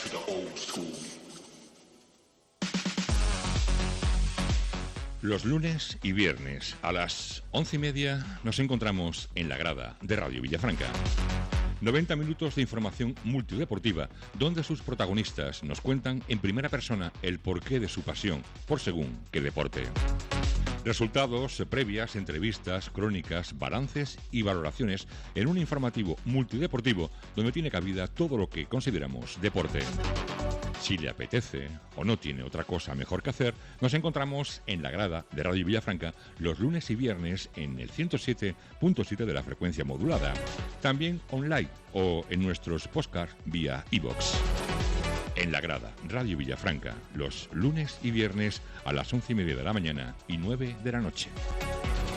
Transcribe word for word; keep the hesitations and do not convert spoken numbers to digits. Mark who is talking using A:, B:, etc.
A: to the old school. Los lunes y viernes a las once y media nos encontramos en la grada de Radio Villafranca. noventa minutos de información multideportiva donde sus protagonistas nos cuentan en primera persona el porqué de su pasión por según qué deporte. Resultados, previas, entrevistas, crónicas, balances y valoraciones en un informativo multideportivo donde tiene cabida todo lo que consideramos deporte. Si le apetece o no tiene otra cosa mejor que hacer, nos encontramos en la grada de Radio Villafranca los lunes y viernes en el ciento siete punto siete de la frecuencia modulada. También online o en nuestros podcasts vía iVoox. En la grada Radio Villafranca, los lunes y viernes a las once y media de la mañana y nueve de la noche.